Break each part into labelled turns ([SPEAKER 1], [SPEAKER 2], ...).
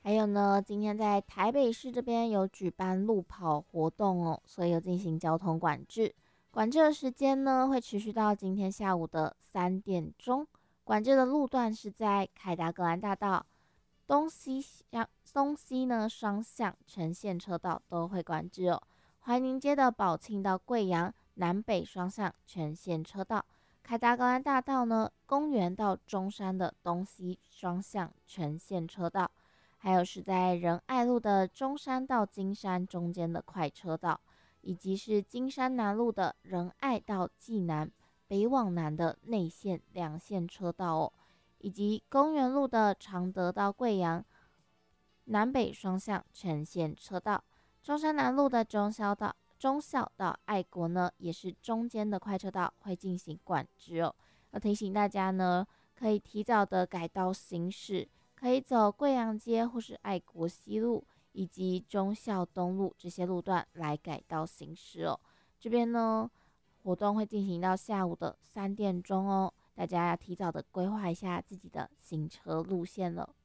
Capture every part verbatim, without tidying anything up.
[SPEAKER 1] 还有呢，今天在台北市这边有举办路跑活动哦，所以有进行交通管制。管制的时间呢，会持续到今天下午的三点钟。管制的路段是在凯达格兰大道东西向东西呢双向全线车道都会管制哦。怀宁街的宝庆到贵阳南北双向全线车道，凯达格兰大道呢公园到中山的东西双向全线车道。还有是在仁爱路的中山到金山中间的快车道，以及是金山南路的仁爱到济南北往南的内线两线车道哦，以及公园路的常德到贵阳南北双向全线车道，中山南路的中校道中校到爱国呢也是中间的快车道会进行管制哦。要提醒大家呢，可以提早的改道行驶。可以走贵阳街或是爱国西路以及忠孝东路这些路段来改道行驶哦。这边呢，活动会进行到下午的三点钟哦，大家要提早的规划一下自己的行车路线了。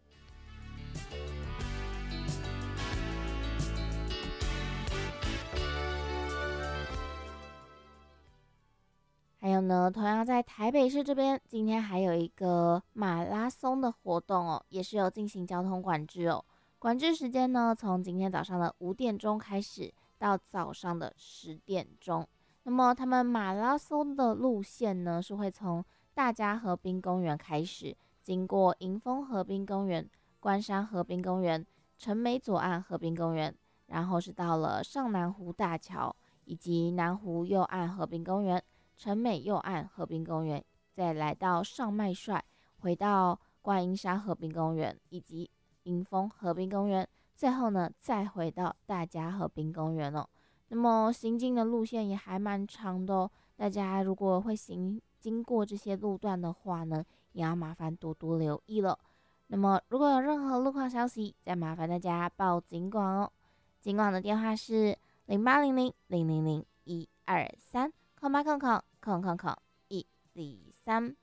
[SPEAKER 1] 还有呢，同样在台北市这边，今天还有一个马拉松的活动哦，也是有进行交通管制哦。管制时间呢，从今天早上的五点钟开始，到早上的十点钟。那么他们马拉松的路线呢，是会从大家河滨公园开始，经过迎风河滨公园、关山河滨公园、城美左岸河滨公园，然后是到了上南湖大桥以及南湖右岸河滨公园。城美右岸河滨公园，再来到上麦帅，回到观音山河滨公园以及迎风河滨公园，最后呢再回到大家河滨公园哦。那么行进的路线也还蛮长的哦，大家如果会行经过这些路段的话呢，也要麻烦多多留意了。那么如果有任何路况消息，再麻烦大家报警管哦。警管的电话是零八零零零零零一二三。空八空空空空空一二三。